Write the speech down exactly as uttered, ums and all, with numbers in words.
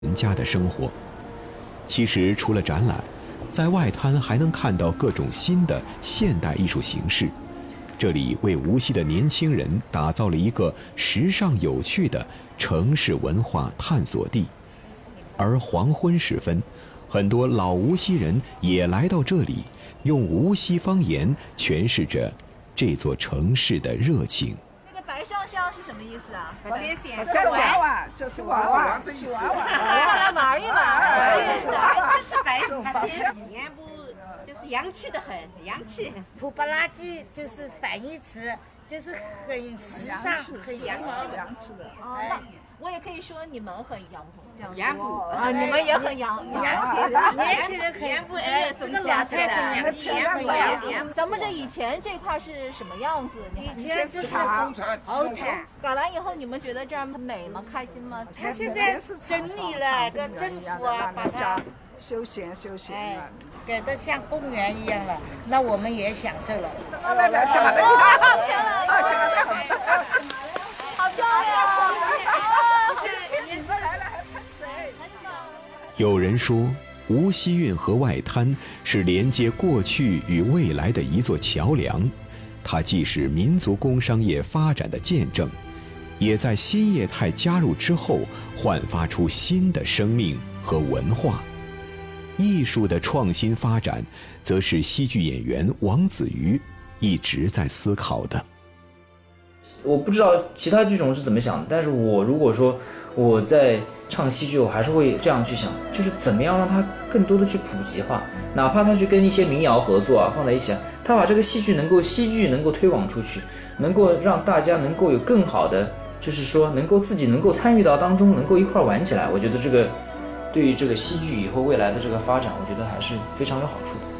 人家的生活。其实除了展览，在外滩还能看到各种新的现代艺术形式。这里为无锡的年轻人打造了一个时尚有趣的城市文化探索地。而黄昏时分，很多老无锡人也来到这里，用无锡方言诠释着这座城市的热情。 那个白香香是什么意思啊？ 谢谢，这是娃娃，这是娃娃，是娃娃， 来玩一玩。 这是白香香，言不就是洋气的很，洋气。 土不拉几就是反义词，就是很时尚、很洋气、 洋气的。 哦，那我也可以说你们很洋这样。 洋不啊，你们也很洋。 洋，年轻人很洋不哎， 这个老太很洋气，很洋。 咱们这以前这块是什么样子？ 以前就是红红毯。 改完以后，你们觉得这样美吗？开心吗？ 他现在整理了个政府啊，把它休闲休闲了。 给的像公园一样了，那我们也享受了。 来来来，这个来， 好漂亮，好漂亮！ 有人说，无锡运河外滩是连接过去与未来的一座桥梁，它既是民族工商业发展的见证，也在新业态加入之后焕发出新的生命和文化。艺术的创新发展，则是戏剧演员王子瑜一直在思考的。 我不知道其他剧种是怎么想的，但是我如果说我在唱戏剧，我还是会这样去想，就是怎么样让它更多的去普及化，哪怕他去跟一些民谣合作啊，放在一起，他把这个戏剧能够戏剧能够推广出去，能够让大家能够有更好的，就是说能够自己能够参与到当中，能够一块玩起来。我觉得这个对于这个戏剧以后未来的这个发展，我觉得还是非常有好处的。